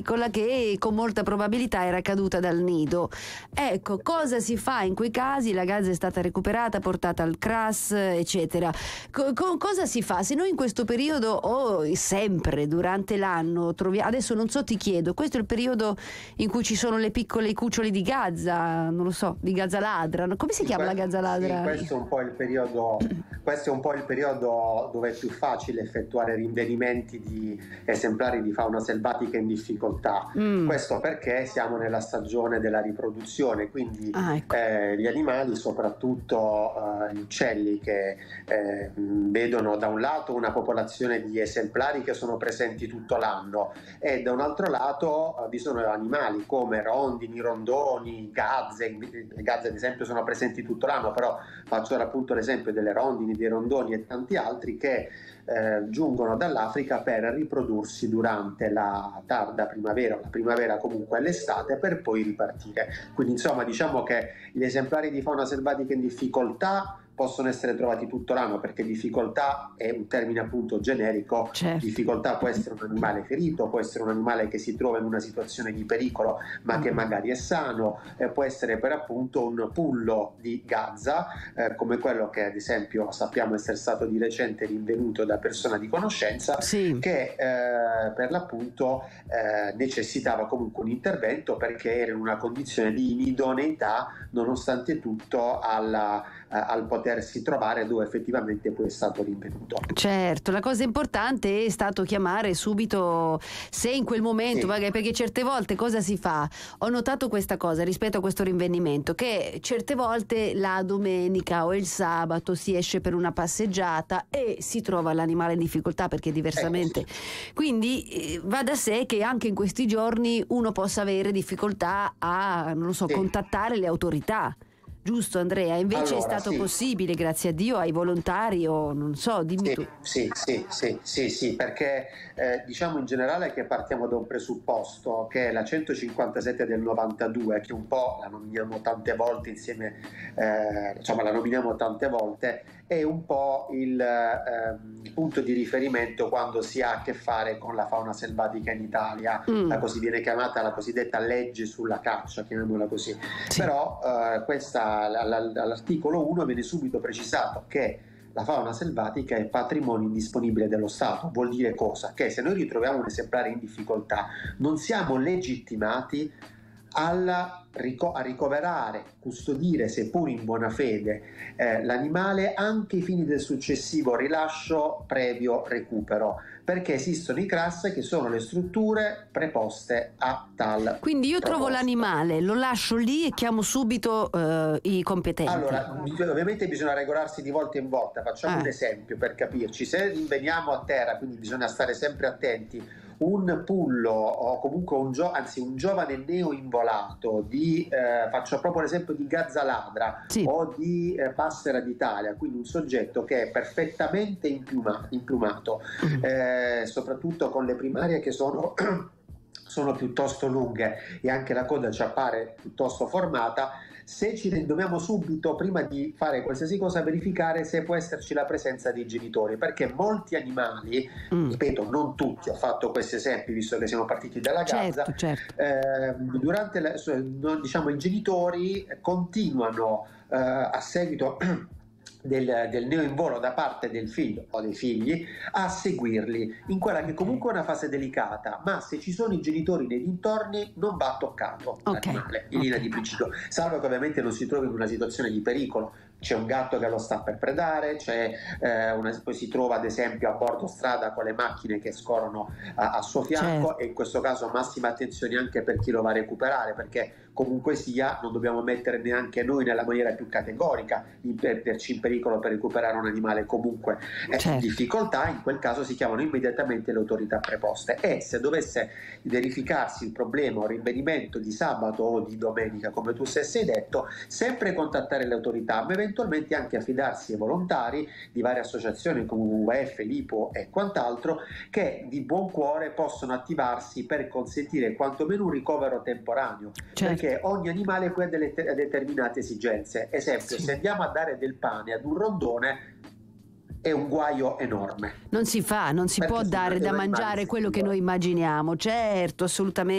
piccola che con molta probabilità era caduta dal nido. Ecco, cosa si fa in quei casi? La gazza è stata recuperata, portata al CRAS, eccetera. Cosa si fa? Se noi in questo periodo o sempre durante l'anno troviamo, adesso non so, ti chiedo, questo è il periodo in cui ci sono le piccole cuccioli di gazza, non lo so, di gazza ladra, no? Come si chiama la gazza ladra? Sì, questo è un po' il periodo dove è più facile effettuare rinvenimenti di esemplari di fauna selvatica in difficoltà. Questo perché siamo nella stagione della riproduzione, quindi ecco. Gli animali, soprattutto gli uccelli, che vedono da un lato una popolazione di esemplari che sono presenti tutto l'anno e da un altro lato vi sono animali come rondini, rondoni, gazze. Le gazze ad esempio sono presenti tutto l'anno, però faccio appunto l'esempio delle rondini, dei rondoni e tanti altri che giungono dall'Africa per riprodursi durante la tarda primavera, la primavera comunque l'estate, per poi ripartire. Quindi insomma diciamo che gli esemplari di fauna selvatica in difficoltà possono essere trovati tutto l'anno, perché difficoltà è un termine appunto generico. Certo. Difficoltà può essere un animale ferito, può essere un animale che si trova in una situazione di pericolo ma che magari è sano, può essere per appunto un pullo di gazza come quello che ad esempio sappiamo essere stato di recente rinvenuto da persona di conoscenza, Sì. che per l'appunto necessitava comunque un intervento perché era in una condizione di inidoneità nonostante tutto al potersi trovare dove effettivamente poi è stato rinvenuto. Certo, la cosa importante è stato chiamare subito, se in quel momento, Sì. magari, perché certe volte cosa si fa? Ho notato questa cosa rispetto a questo rinvenimento, che certe volte la domenica o il sabato si esce per una passeggiata e si trova l'animale in difficoltà perché diversamente. Sì. Quindi va da sé che anche in questi giorni uno possa avere difficoltà a, non lo so, Sì. contattare le autorità. Giusto Andrea? Invece Allora, è stato sì. possibile, grazie a Dio, ai volontari o non so, dimmi tu. Sì, perché diciamo in generale che partiamo da un presupposto che la 157 del 92, che un po' la nominiamo tante volte insieme, la nominiamo tante volte, è un po' il punto di riferimento quando si ha a che fare con la fauna selvatica in Italia, la così viene chiamata la cosiddetta legge sulla caccia, chiamiamola così. Sì. Però all'articolo 1 viene subito precisato che la fauna selvatica è patrimonio indisponibile dello Stato. Vuol dire cosa? Che se noi ritroviamo un esemplare in difficoltà non siamo legittimati a ricoverare, custodire, seppur in buona fede, l'animale anche ai fini del successivo rilascio previo recupero, perché esistono i CRAS, che sono le strutture preposte a tal Quindi io trovo proposta. l'animale, lo lascio lì e chiamo subito i competenti. Allora, ovviamente bisogna regolarsi di volta in volta. Facciamo un esempio per capirci. Se rinveniamo a terra, quindi bisogna stare sempre attenti, un pullo o comunque un giovane neoinvolato faccio proprio l'esempio di gazza ladra, sì, o di passera d'Italia, quindi un soggetto che è perfettamente implumato, soprattutto con le primarie che sono piuttosto lunghe e anche la coda ci appare piuttosto formata. Se ci dobbiamo subito, prima di fare qualsiasi cosa, verificare se può esserci la presenza dei genitori, perché molti animali, ripeto, non tutti, ho fatto questi esempi visto che siamo partiti dalla gazza, certo. durante i genitori continuano a seguito del neoinvolo da parte del figlio o dei figli a seguirli in quella che comunque è una fase delicata, ma se ci sono i genitori nei dintorni non va toccato l'animale in linea di principio, salvo che ovviamente non si trovi in una situazione di pericolo. C'è un gatto che lo sta per predare, poi si trova ad esempio a bordo strada con le macchine che scorrono a suo fianco, e in questo caso massima attenzione anche per chi lo va a recuperare, perché comunque sia non dobbiamo mettere neanche noi nella maniera più categorica di metterci in pericolo per recuperare un animale comunque in difficoltà. In quel caso si chiamano immediatamente le autorità preposte, e se dovesse verificarsi il problema o rinvenimento di sabato o di domenica, come tu stessi hai detto, sempre contattare le autorità, ma eventualmente anche affidarsi ai volontari di varie associazioni come WWF, l'IPO e quant'altro, che di buon cuore possono attivarsi per consentire quantomeno un ricovero temporaneo, perché ogni animale poi ha delle determinate esigenze. Esempio, se andiamo a dare del pane ad un rondone è un guaio enorme. Non si può dare da mangiare quello che noi immaginiamo, certo, assolutamente.